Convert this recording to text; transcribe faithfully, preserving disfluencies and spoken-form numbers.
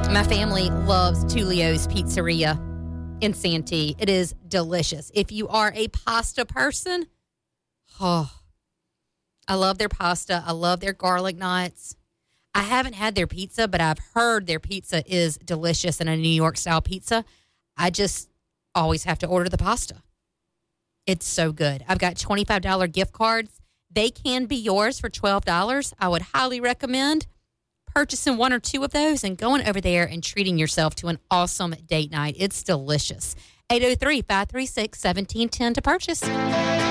My family loves Tulio's Pizzeria in Santee. It is delicious. If you are a pasta person, oh, I love their pasta. I love their garlic knots. I haven't had their pizza, but I've heard their pizza is delicious and a New York style pizza. I just always have to order the pasta. It's so good. I've got twenty-five dollars gift cards. They can be yours for twelve dollars. I would highly recommend purchasing one or two of those and going over there and treating yourself to an awesome date night. It's delicious. eight oh three, five three six, one seven one zero to purchase.